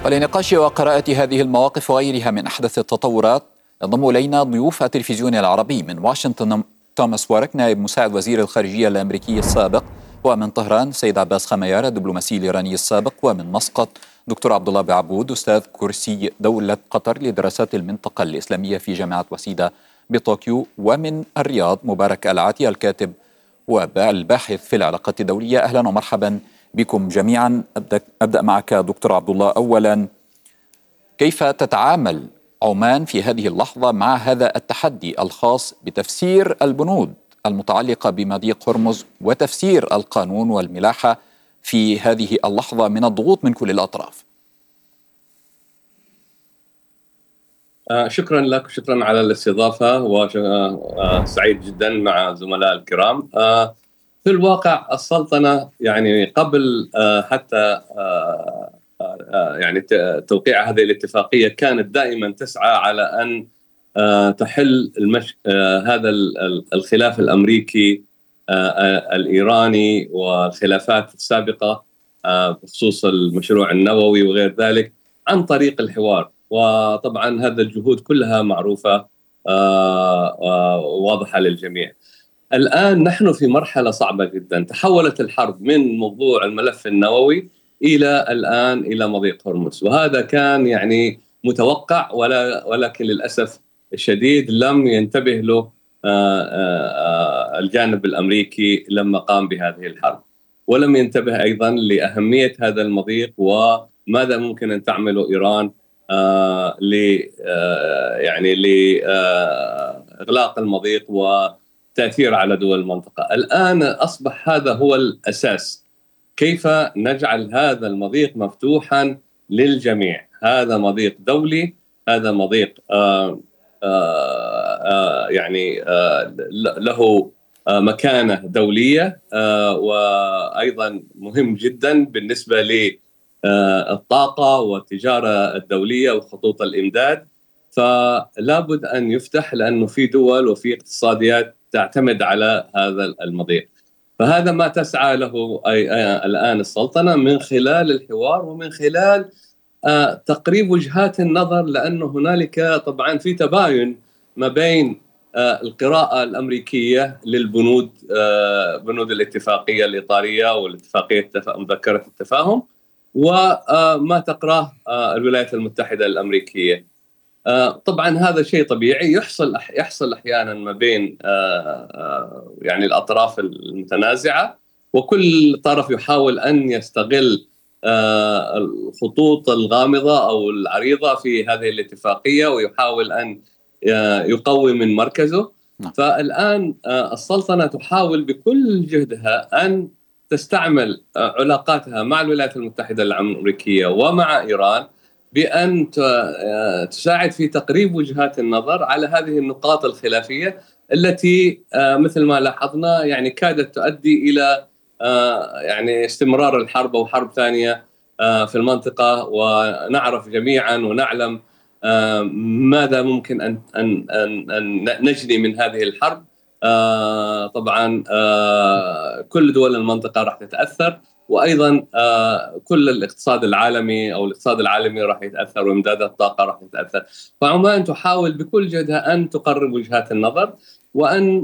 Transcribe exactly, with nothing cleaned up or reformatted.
ولنقاش وقراءة هذه المواقف وغيرها من أحدث التطورات ينضم إلينا ضيوف التلفزيون العربي. من واشنطن توماس وارك نائب مساعد وزير الخارجية الأمريكي السابق، ومن طهران سيد عباس خميار الدبلوماسي الإيراني السابق، ومن مسقط دكتور عبد الله بعبود أستاذ كرسي دولة قطر لدراسات المنطقة الإسلامية في جامعة واسيدا بطوكيو، ومن الرياض مبارك العاتي الكاتب والباحث في العلاقات الدولية. أهلا ومرحبا بكم جميعا. أبدأ, أبدأ معك دكتور عبد الله. أولا، كيف تتعامل عمان في هذه اللحظة مع هذا التحدي الخاص بتفسير البنود المتعلقة بمضيق هرمز وتفسير القانون والملاحة في هذه اللحظة من الضغوط من كل الأطراف؟ آه شكرا لك وشكرا على الاستضافة، وسعيد جدا مع زملاء الكرام. آه في الواقع السلطنة يعني قبل آه حتى آه آه يعني توقيع هذه الاتفاقية كانت دائما تسعى على أن آه تحل المش... آه هذا الخلاف الأمريكي آه الإيراني والخلافات السابقة آه بخصوص المشروع النووي وغير ذلك عن طريق الحوار. وطبعا هذا الجهود كلها معروفة وواضحة للجميع. الآن نحن في مرحلة صعبة جدا، تحولت الحرب من موضوع الملف النووي إلى الآن إلى مضيق هرمز، وهذا كان يعني متوقع، ولا ولكن للأسف الشديد لم ينتبه له الجانب الأمريكي لما قام بهذه الحرب، ولم ينتبه أيضا لأهمية هذا المضيق وماذا ممكن أن تعمله إيران آه ل آه يعني لإغلاق المضيق وتأثير على دول المنطقة. الآن أصبح هذا هو الأساس، كيف نجعل هذا المضيق مفتوحا للجميع. هذا مضيق دولي، هذا مضيق آه آه آه يعني آه له آه مكانة دولية، آه وأيضا مهم جدا بالنسبة ل الطاقة والتجارة الدولية وخطوط الإمداد. فلا بد أن يفتح، لأنه في دول وفي اقتصاديات تعتمد على هذا المضيق. فهذا ما تسعى له الآن السلطنة من خلال الحوار ومن خلال تقريب وجهات النظر، لأنه هنالك طبعا في تباين ما بين القراءة الأمريكية للبنود، بنود الاتفاقية الإطارية والاتفاقية مذكرة التفاهم، وما تقرأه الولايات المتحدة الأمريكية. طبعا هذا شيء طبيعي يحصل يحصل أحيانا ما بين يعني الأطراف المتنازعة، وكل طرف يحاول أن يستغل الخطوط الغامضة أو العريضة في هذه الاتفاقية ويحاول أن يقوي من مركزه. فالآن السلطنة تحاول بكل جهدها أن تستعمل علاقاتها مع الولايات المتحدة الأمريكية ومع إيران بأن تساعد في تقريب وجهات النظر على هذه النقاط الخلافية التي مثل ما لاحظنا يعني كادت تؤدي إلى يعني استمرار الحرب أو حرب ثانية في المنطقة. ونعرف جميعا ونعلم ماذا ممكن أن أن أن نجني من هذه الحرب. آه طبعا آه كل دول المنطقة راح تتأثر، وأيضا آه كل الاقتصاد العالمي أو الاقتصاد العالمي راح يتأثر، وإمداد الطاقة راح يتأثر. فعمان تحاول بكل جهدها أن تقرب وجهات النظر وأن